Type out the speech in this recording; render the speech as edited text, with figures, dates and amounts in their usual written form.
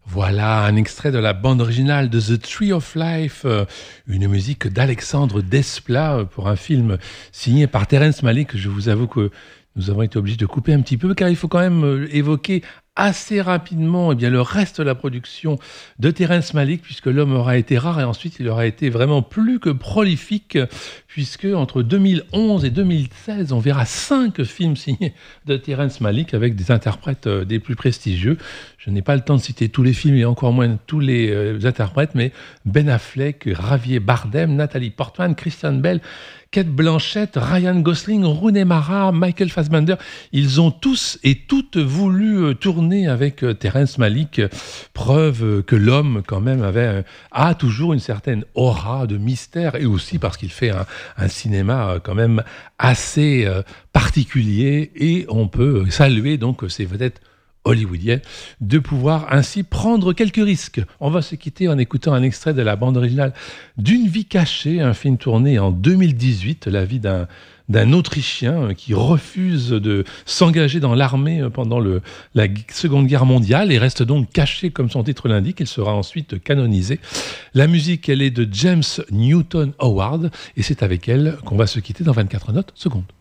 Voilà un extrait de la bande originale de The Tree of Life, une musique d'Alexandre Desplat pour un film signé par Terrence Malick. Je vous avoue que nous avons été obligés de couper un petit peu car il faut quand même évoquer assez rapidement le reste de la production de Terrence Malick, puisque l'homme aura été rare et ensuite il aura été vraiment plus que prolifique, puisque entre 2011 et 2016 on verra 5 films signés de Terrence Malick avec des interprètes des plus prestigieux. Je n'ai pas le temps de citer tous les films et encore moins tous les interprètes, mais Ben Affleck, Javier Bardem, Nathalie Portman, Christian Bale, Cate Blanchett, Ryan Gosling, Rooney Mara, Michael Fassbender, ils ont tous et toutes voulu tourner avec Terrence Malick, preuve que l'homme quand même a toujours une certaine aura de mystère, et aussi parce qu'il fait un cinéma quand même assez particulier, et on peut saluer donc ses vedettes hollywoodienne, de pouvoir ainsi prendre quelques risques. On va se quitter en écoutant un extrait de la bande originale d'Une vie cachée, un film tourné en 2018, la vie d'un Autrichien qui refuse de s'engager dans l'armée pendant la Seconde Guerre mondiale et reste donc caché comme son titre l'indique. Il sera ensuite canonisé. La musique, elle est de James Newton Howard, et c'est avec elle qu'on va se quitter dans 24 notes secondes.